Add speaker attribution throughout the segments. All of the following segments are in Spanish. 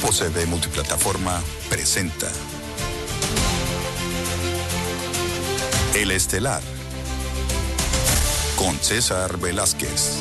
Speaker 1: Grupo CD Multiplataforma presenta El Estelar con César Velázquez.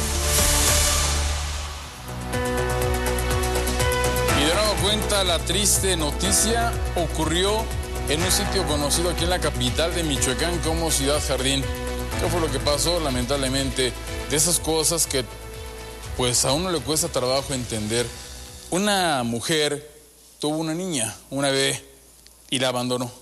Speaker 2: Y de nueva cuenta, la triste noticia ocurrió en un sitio conocido aquí en la capital de Michoacán como Ciudad Jardín. ¿Qué fue lo que pasó? Lamentablemente, de esas cosas que pues a uno le cuesta trabajo entender. Una mujer tuvo una niña, una bebé, y la abandonó.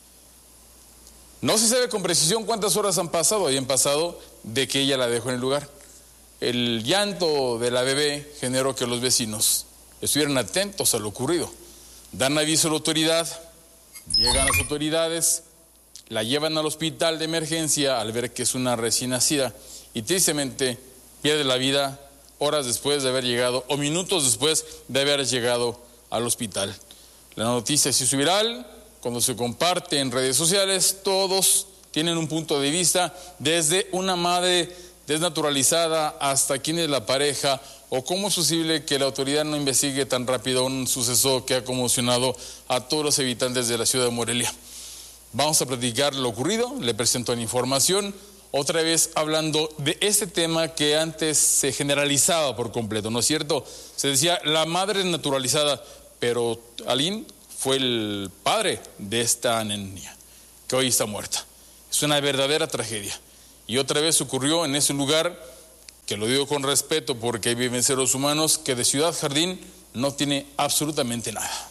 Speaker 2: No se sabe con precisión cuántas horas han pasado, habían pasado de que ella la dejó en el lugar. El llanto de la bebé generó que los vecinos estuvieran atentos a lo ocurrido. Dan aviso a la autoridad, llegan las autoridades, la llevan al hospital de emergencia al ver que es una recién nacida y tristemente pierde la vida horas después de haber llegado o minutos después de haber llegado al hospital. La noticia se hizo viral, cuando se comparte en redes sociales, todos tienen un punto de vista, desde una madre desnaturalizada hasta quién es la pareja o cómo es posible que la autoridad no investigue tan rápido un suceso que ha conmocionado a todos los habitantes de la ciudad de Morelia. Vamos a platicar lo ocurrido, le presento la información, otra vez hablando de este tema que antes se generalizaba por completo, ¿no es cierto? Se decía la madre naturalizada, pero Aline fue el padre de esta niña, que hoy está muerta. Es una verdadera tragedia. Y otra vez ocurrió en ese lugar, que lo digo con respeto porque ahí viven seres humanos, que de Ciudad Jardín no tiene absolutamente nada.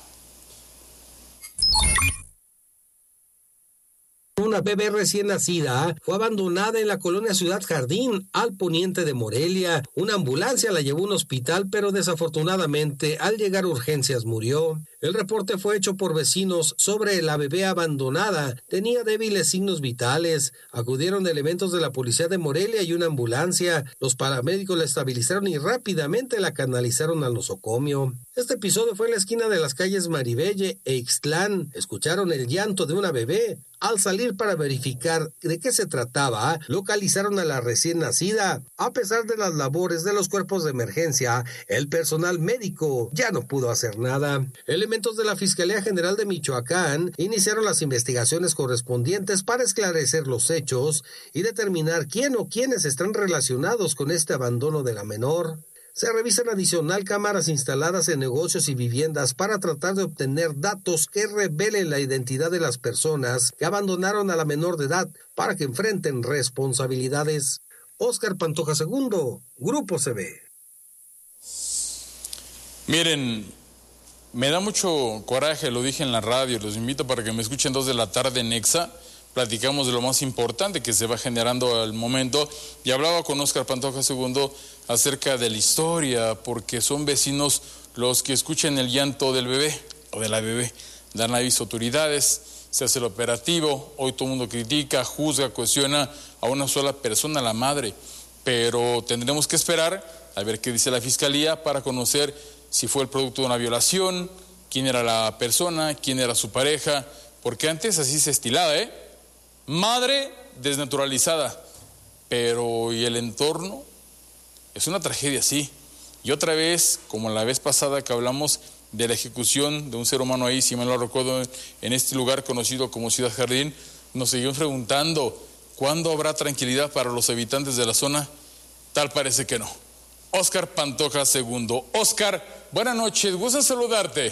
Speaker 3: Una bebé recién nacida fue abandonada en la colonia Ciudad Jardín, al poniente de Morelia. Una ambulancia la llevó a un hospital, pero desafortunadamente al llegar a urgencias murió. El reporte fue hecho por vecinos sobre la bebé abandonada. Tenía débiles signos vitales. Acudieron elementos de la policía de Morelia y una ambulancia. Los paramédicos la estabilizaron y rápidamente la canalizaron al nosocomio. Este episodio fue en la esquina de las calles Maribelle e Ixtlán. Escucharon el llanto de una bebé. Al salir para verificar de qué se trataba, localizaron a la recién nacida. A pesar de las labores de los cuerpos de emergencia, el personal médico ya no pudo hacer nada. Elementos de la Fiscalía General de Michoacán iniciaron las investigaciones correspondientes para esclarecer los hechos y determinar quién o quiénes están relacionados con este abandono de la menor. Se revisan adicional cámaras instaladas en negocios y viviendas para tratar de obtener datos que revelen la identidad de las personas que abandonaron a la menor de edad para que enfrenten responsabilidades. Óscar Pantoja II, Grupo CB.
Speaker 2: Miren, me da mucho coraje, lo dije en la radio, los invito para que me escuchen 2 de la tarde en Exa. Platicamos de lo más importante que se va generando al momento y hablaba con Óscar Pantoja II acerca de la historia, porque son vecinos los que escuchan el llanto del bebé o de la bebé, dan aviso a autoridades, se hace el operativo, hoy todo el mundo critica, juzga, cuestiona a una sola persona, la madre, pero tendremos que esperar a ver qué dice la Fiscalía para conocer si fue el producto de una violación, quién era la persona, quién era su pareja, porque antes así se estilaba, madre desnaturalizada, pero ¿y el entorno? Es una tragedia, sí. Y otra vez, como la vez pasada que hablamos de la ejecución de un ser humano ahí, si me lo recuerdo, en este lugar conocido como Ciudad Jardín, nos seguimos preguntando, ¿cuándo habrá tranquilidad para los habitantes de la zona? Tal parece que no. Óscar Pantoja II. Óscar, buenas noches, gusto saludarte.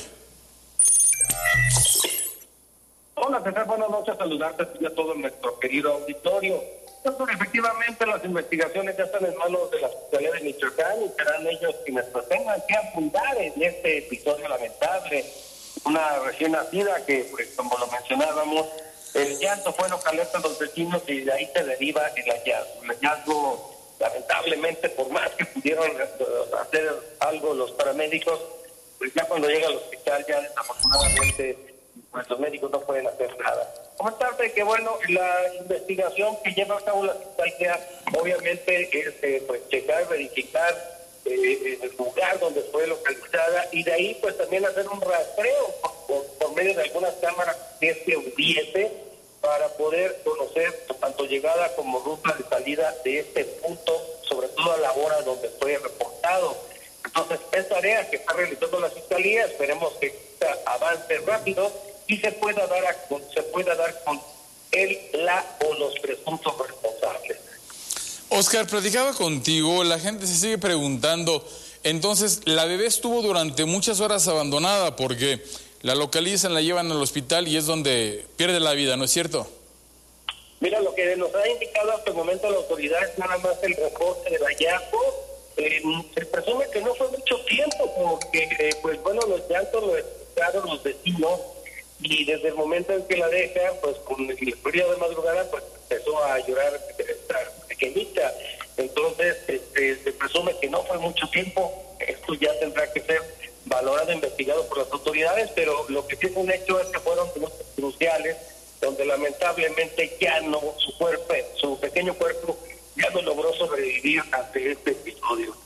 Speaker 4: Hola César, buenas noches, saludarte y a todo nuestro querido auditorio. Pues, efectivamente las investigaciones ya están en manos de la Fiscalía de Michoacán y serán ellos quienes tengan que abundar en este episodio lamentable. Una recién nacida que, pues, como lo mencionábamos, el llanto fue lo que alerta a los vecinos y de ahí se deriva el hallazgo. El hallazgo, lamentablemente, por más que pudieron hacer algo los paramédicos, pues ya cuando llega al hospital ya desafortunadamente pues los médicos no pueden hacer nada. Comentarte que, bueno, la investigación que lleva a cabo la Fiscalía obviamente es pues checar, verificar el lugar donde fue localizada y de ahí pues también hacer un rastreo por medio de algunas cámaras que se hubiese para poder conocer tanto llegada como ruta de salida de este punto, sobre todo a la hora donde fue reportado. Entonces, esto tarea que está realizando la Fiscalía. Esperemos que avance rápido y se pueda dar con él, la o los presuntos responsables.
Speaker 2: Oscar, platicaba contigo, la gente se sigue preguntando, entonces la bebé estuvo durante muchas horas abandonada porque la localizan, la llevan al hospital y es donde pierde la vida, ¿no es cierto?
Speaker 4: Mira, lo que nos ha indicado hasta el momento la autoridad es nada más el reporte del hallazgo. Se presume que no fue mucho tiempo porque, los llantos lo escucharon los vecinos y desde el momento en que la dejan, pues con el frío de madrugada, pues empezó a llorar esta pequeñita. Entonces, se presume que no fue mucho tiempo. Esto ya tendrá que ser valorado e investigado por las autoridades, pero lo que sí es un hecho es que fueron minutos cruciales donde lamentablemente ya no, su pequeño cuerpo ya no logró sobrevivir ante este episodio.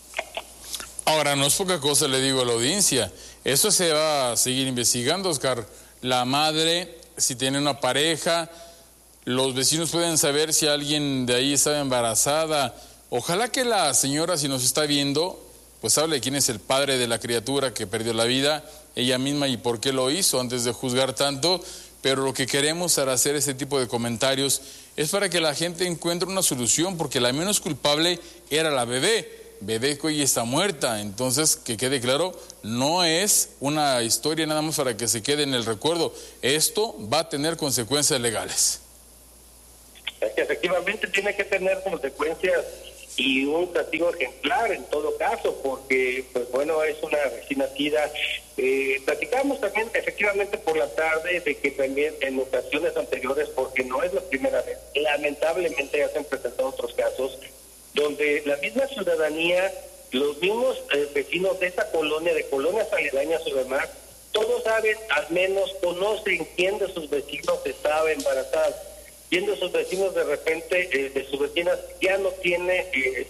Speaker 2: Ahora, no es poca cosa, le digo a la audiencia, eso se va a seguir investigando, Oscar. La madre, si tiene una pareja, los vecinos pueden saber si alguien de ahí estaba embarazada. Ojalá que la señora, si nos está viendo, pues hable de quién es el padre de la criatura que perdió la vida, ella misma y por qué lo hizo, antes de juzgar tanto. Pero lo que queremos al hacer este tipo de comentarios es para que la gente encuentre una solución, porque la menos culpable era la bebé que hoy está muerta. Entonces, que quede claro, no es una historia nada más para que se quede en el recuerdo. Esto va a tener consecuencias legales.
Speaker 4: Es que efectivamente tiene que tener consecuencias y un castigo ejemplar en todo caso, porque es una recién nacida. Platicamos también efectivamente por la tarde de que también en ocasiones anteriores, porque no es la primera vez, lamentablemente ya se han presentado otros casos donde la misma ciudadanía, los mismos vecinos de esa colonia, de colonias aledañas o demás, todos saben, al menos conocen quién de sus vecinos estaba embarazada. Viendo a sus vecinos de repente, de sus vecinas, ya no tiene,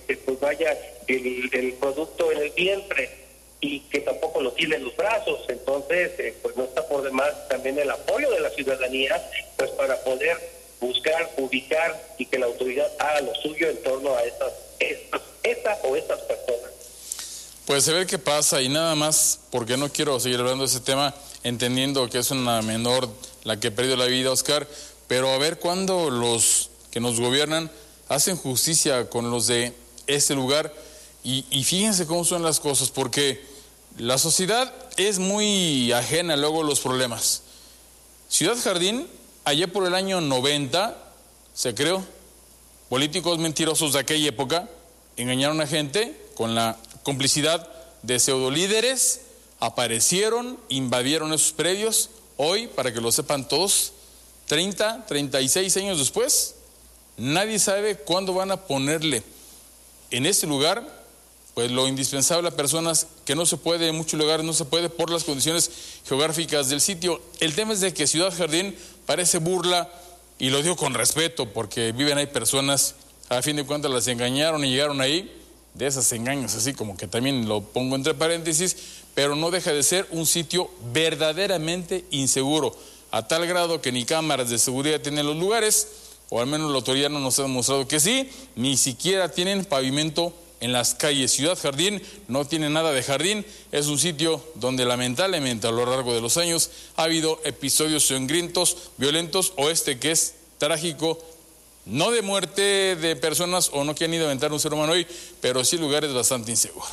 Speaker 4: el producto en el vientre y que tampoco lo tiene en los brazos. Entonces, no está por demás también el apoyo de la ciudadanía, pues para poder buscar, ubicar y que la autoridad haga lo suyo en torno a estas personas.
Speaker 2: Pues a ver qué pasa y nada más, porque no quiero seguir hablando de ese tema, entendiendo que es una menor la que perdió la vida, Oscar. Pero a ver cuándo los que nos gobiernan hacen justicia con los de este lugar y fíjense cómo son las cosas, porque la sociedad es muy ajena luego a los problemas. Ciudad Jardín, allá por el año 90, se creó. Políticos mentirosos de aquella época engañaron a gente con la complicidad de pseudolíderes, aparecieron, invadieron esos predios. Hoy, para que lo sepan todos, 30, 36 años después, nadie sabe cuándo van a ponerle en ese lugar, pues lo indispensable a personas que no se puede, en muchos lugares no se puede por las condiciones geográficas del sitio. El tema es de que Ciudad Jardín parece burla, y lo digo con respeto, porque viven ahí personas, a fin de cuentas las engañaron y llegaron ahí, de esas engaños así como que también lo pongo entre paréntesis, pero no deja de ser un sitio verdaderamente inseguro, a tal grado que ni cámaras de seguridad tienen los lugares, o al menos la autoridad no nos ha demostrado que sí, ni siquiera tienen pavimento en las calles. Ciudad Jardín no tiene nada de jardín, es un sitio donde lamentablemente a lo largo de los años ha habido episodios sangrientos, violentos, o que es trágico, no de muerte de personas o no que han ido a aventar un ser humano hoy, pero sí lugares bastante inseguros.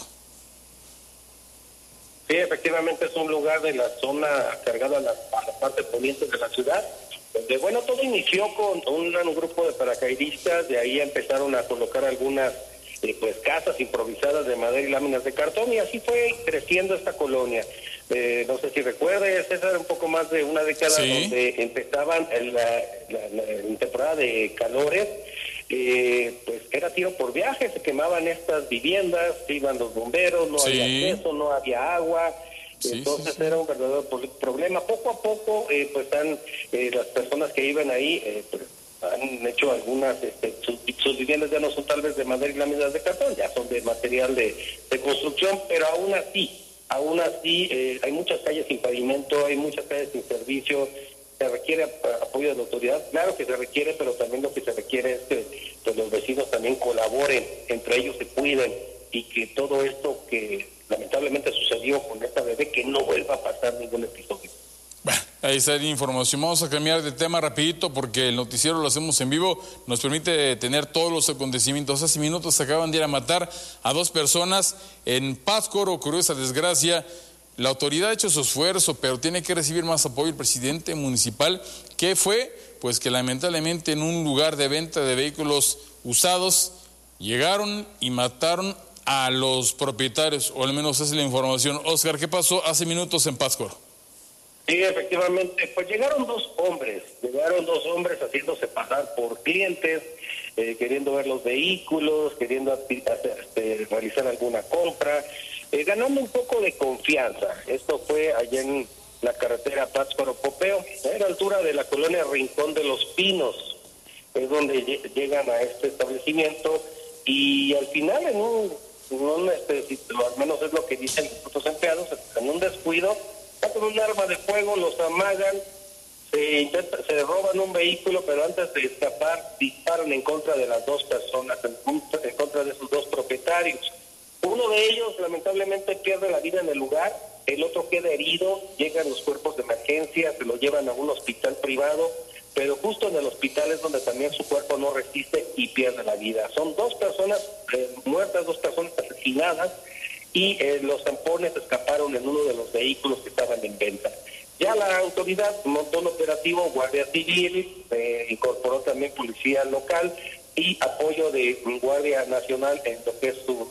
Speaker 4: Sí, efectivamente es un lugar de la zona cargada a la parte poniente de la ciudad, donde, todo inició con un grupo de paracaidistas, de ahí empezaron a colocar algunas casas improvisadas de madera y láminas de cartón, y así fue creciendo esta colonia. No sé si recuerdes, César, un poco más de una década, sí, donde empezaban la temporada de calores, era tiro por viaje, se quemaban estas viviendas, se iban los bomberos, no sí, había acceso, no había agua, sí, entonces sí, era un verdadero problema. Poco a poco, las personas que iban ahí, han hecho algunas, sus viviendas ya no son tal vez de madera y láminas de cartón, ya son de material de construcción, pero aún así hay muchas calles sin pavimento, hay muchas calles sin servicio. Se requiere apoyo de la autoridad, claro que se requiere, pero también lo que se requiere es que los vecinos también colaboren, entre ellos se cuiden, y que todo esto que lamentablemente sucedió con esta bebé, que no vuelva a pasar ningún episodio.
Speaker 2: Bueno, ahí está la información. Vamos a cambiar de tema rapidito porque el noticiero lo hacemos en vivo, nos permite tener todos los acontecimientos. Hace minutos se acaban de ir a matar a 2 personas en Pátzcuaro, ocurrió esa desgracia. La autoridad ha hecho su esfuerzo, pero tiene que recibir más apoyo el presidente municipal. ¿Qué fue? Pues que lamentablemente en un lugar de venta de vehículos usados llegaron y mataron a los propietarios, o al menos esa es la información. Oscar, ¿qué pasó hace minutos en Pátzcuaro?
Speaker 4: Sí, efectivamente, pues llegaron dos hombres haciéndose pasar por clientes, queriendo ver los vehículos, queriendo realizar alguna compra, ganando un poco de confianza. Esto fue allá en la carretera Pátzcuaro-Popeo, a la altura de la colonia Rincón de los Pinos, es donde llegan a este establecimiento, y al final al menos es lo que dicen los empleados, en un descuido, con un arma de fuego los amagan, se roban un vehículo, pero antes de escapar disparan en contra de las 2 personas, en contra de sus 2 propietarios. Uno de ellos lamentablemente pierde la vida en el lugar, el otro queda herido, llegan los cuerpos de emergencia, se lo llevan a un hospital privado, pero justo en el hospital es donde también su cuerpo no resiste y pierde la vida. Son 2 personas muertas, 2 personas asesinadas, y los zampones escaparon en uno de los vehículos que estaban en venta. Ya la autoridad montó un operativo, Guardia Civil, incorporó también policía local y apoyo de Guardia Nacional en lo que es su